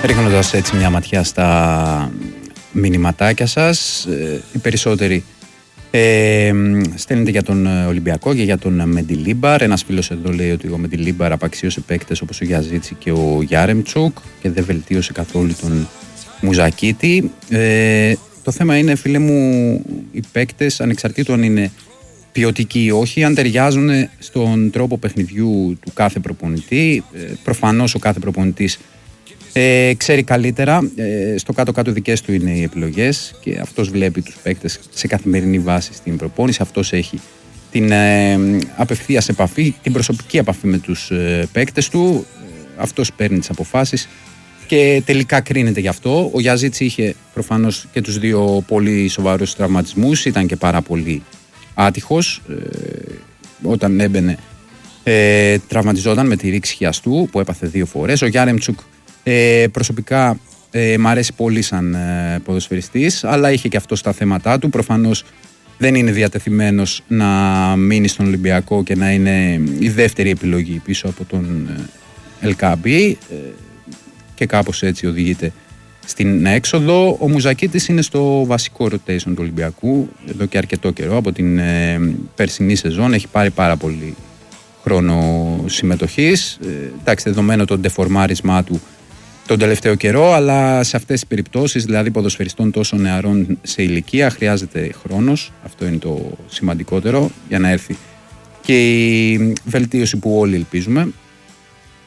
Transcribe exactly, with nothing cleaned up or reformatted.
Ρίχνοντας έτσι μια ματιά στα μηνυματάκια σας, οι περισσότεροι ε, στέλνετε για τον Ολυμπιακό και για τον Μεντιλίμπαρ. Ένας φίλος εδώ λέει ότι ο Μεντιλίμπαρ απαξίωσε παίκτες όπως ο Γιαζίτσι και ο Γιάρεμτσουκ και δεν βελτίωσε καθόλου τον Μουζακίτη. Ε, το θέμα είναι, φίλε μου, οι παίκτες, ανεξαρτήτου αν είναι ποιοτικοί ή όχι, αν ταιριάζουν στον τρόπο παιχνιδιού του κάθε προπονητή. Ε, προφανώς ο κάθε προπονητής Ε, ξέρει καλύτερα, ε, στο κάτω-κάτω δικές του είναι οι επιλογές και αυτός βλέπει τους παίκτες σε καθημερινή βάση στην προπόνηση. Αυτός έχει την ε, απευθείας επαφή, την προσωπική επαφή με τους ε, παίκτες του. Ε, αυτός παίρνει τις αποφάσεις και τελικά κρίνεται γι' αυτό. Ο Γιαζίτσι είχε προφανώς και τους δύο πολύ σοβαρούς τραυματισμούς, ήταν και πάρα πολύ άτυχος. Ε, όταν έμπαινε ε, τραυματιζόταν με τη ρήξη χιαστού που έπαθε δύο φορές. Ο Γιάρεμτσουκ Ε, προσωπικά ε, μ' αρέσει πολύ σαν ε, ποδοσφαιριστής, αλλά είχε και αυτό στα θέματά του. Προφανώς δεν είναι διατεθειμένος να μείνει στον Ολυμπιακό και να είναι η δεύτερη επιλογή πίσω από τον ε, Ελκάμπη ε, και κάπως έτσι οδηγείται στην έξοδο. Ο Μουζακίτης είναι στο βασικό rotation του Ολυμπιακού εδώ και αρκετό καιρό, από την ε, περσινή σεζόν. Έχει πάρει πάρα πολύ χρόνο συμμετοχής, ε, εντάξει, δεδομένο το ντεφορμάρισμά του τον τελευταίο καιρό, αλλά σε αυτές τις περιπτώσεις, δηλαδή ποδοσφαιριστών τόσο νεαρών σε ηλικία, χρειάζεται χρόνος. Αυτό είναι το σημαντικότερο για να έρθει και η βελτίωση που όλοι ελπίζουμε.